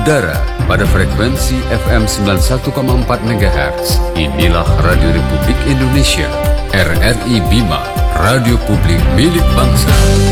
mengudara pada frekuensi FM 91,4 MHz. Inilah Radio Republik Indonesia, RRI Bima, radio publik milik bangsa.